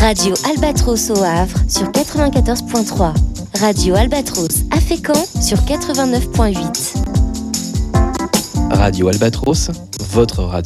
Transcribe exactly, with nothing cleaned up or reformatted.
Radio Albatros au Havre sur quatre-vingt-quatorze point trois. Radio Albatros à Fécamp sur quatre-vingt-neuf point huit. Radio Albatros, votre radio.